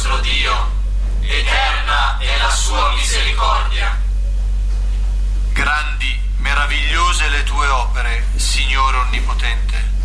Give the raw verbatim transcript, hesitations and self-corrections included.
nostro Dio, eterna è la sua misericordia. Grandi, meravigliose le tue opere, Signore Onnipotente.